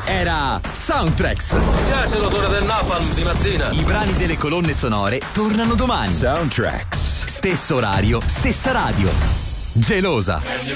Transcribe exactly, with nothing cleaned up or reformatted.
era Soundtracks. Mi piace l'odore del napalm di mattina. I brani delle colonne sonore tornano domani. Soundtracks. Stesso orario, stessa radio. Gelosa.